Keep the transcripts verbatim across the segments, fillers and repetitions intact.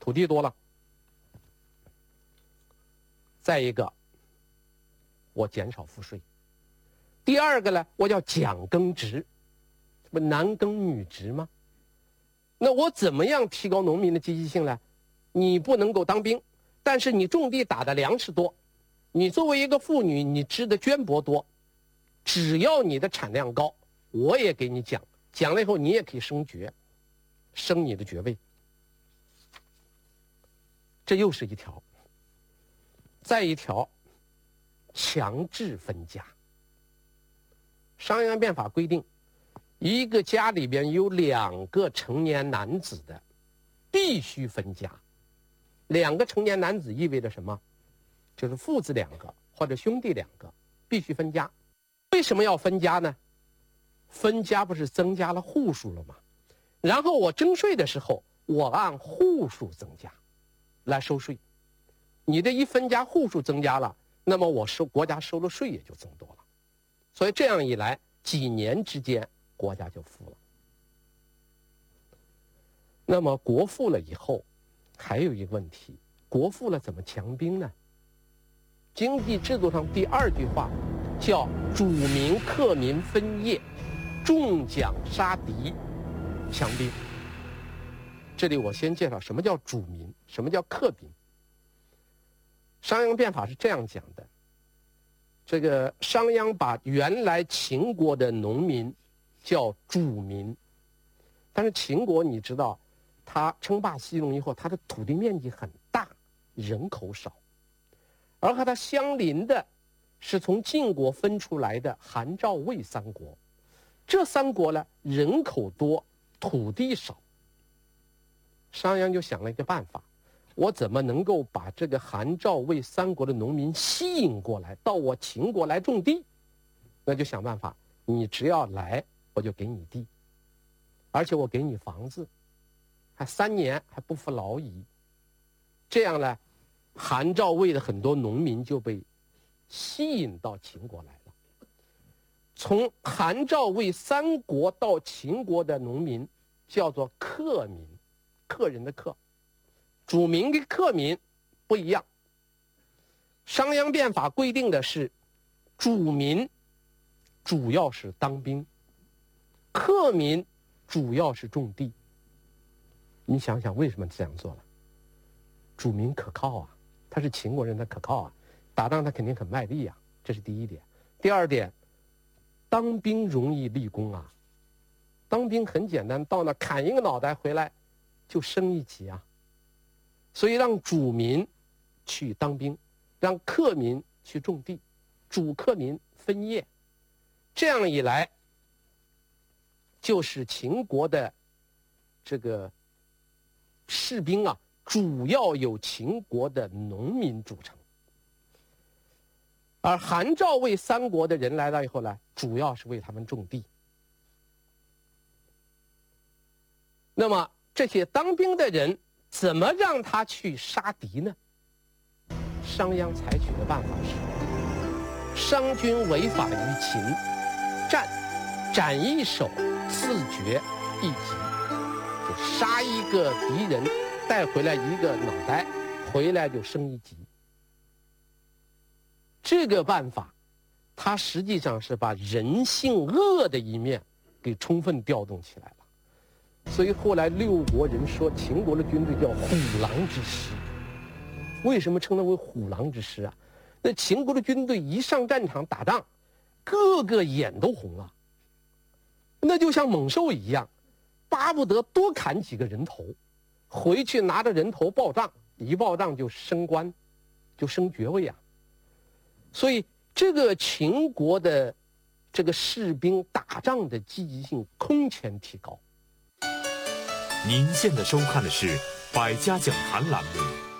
土地多了。再一个，我减少赋税。第二个呢，我叫奖耕植，这不男耕女织吗？那我怎么样提高农民的积极性呢？你不能够当兵，但是你种地打的粮食多，你作为一个妇女，你织的绢帛多，只要你的产量高，我也给你奖，奖了以后你也可以升爵，升你的爵位。这又是一条。再一条，强制分家。商鞅变法规定，一个家里边有两个成年男子的，必须分家。两个成年男子意味着什么？就是父子两个或者兄弟两个，必须分家。为什么要分家呢？分家不是增加了户数了吗？然后我征税的时候，我按户数增加来收税。你这一分家户数增加了，那么我收国家收的税也就增多了。所以这样一来，几年之间国家就富了。那么国富了以后，还有一个问题，国富了怎么强兵呢？经济制度上第二句话叫主民克民分业，重奖杀敌，强兵。这里我先介绍什么叫主民，什么叫克民。商鞅变法是这样讲的，这个商鞅把原来秦国的农民叫主民，但是秦国你知道，他称霸西戎以后，他的土地面积很大，人口少，而和他相邻的是从晋国分出来的韩赵魏三国，这三国呢人口多，土地少。商鞅就想了一个办法，我怎么能够把这个韩赵魏三国的农民吸引过来，到我秦国来种地？那就想办法，你只要来，我就给你地，而且我给你房子，还三年还不服劳役。这样呢，韩赵魏的很多农民就被吸引到秦国来了。从韩赵魏三国到秦国的农民叫做客民，客人的客。主民跟客民不一样。商鞅变法规定的是，主民主要是当兵，客民主要是种地。你想想为什么这样做了？主民可靠啊，他是秦国人，他可靠啊，打仗他肯定很卖力啊，这是第一点。第二点，当兵容易立功啊，当兵很简单，到那砍一个脑袋回来就升一级啊。所以让主民去当兵，让客民去种地，主客民分业，这样一来，就是秦国的这个士兵啊，主要由秦国的农民组成，而韩赵魏三国的人来了以后呢，主要是为他们种地。那么这些当兵的人怎么让他去杀敌呢？商鞅采取的办法是：商君违法于秦，战，斩一首，赐爵一级，就杀一个敌人，带回来一个脑袋，回来就升一级。这个办法，它实际上是把人性恶的一面给充分调动起来了。所以后来六国人说秦国的军队叫虎狼之师。为什么称它为虎狼之师啊？那秦国的军队一上战场打仗，个个眼都红了，那就像猛兽一样，巴不得多砍几个人头，回去拿着人头报账，一报账就升官，就升爵位啊。所以这个秦国的这个士兵打仗的积极性空前提高。 您现在收看的是《百家讲坛》栏目。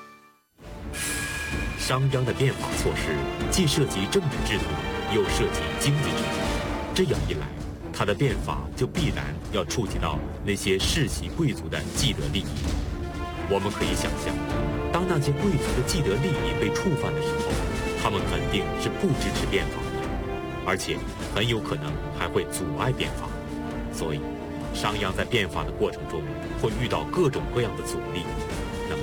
商鞅的变法措施既涉及政治制度，又涉及经济制度，这样一来，他的变法就必然要触及到那些世袭贵族的既得利益。我们可以想象，当那些贵族的既得利益被触犯的时候，他们肯定是不支持变法的，而且很有可能还会阻碍变法。所以商鞅在变法的过程中会遇到各种各样的阻力，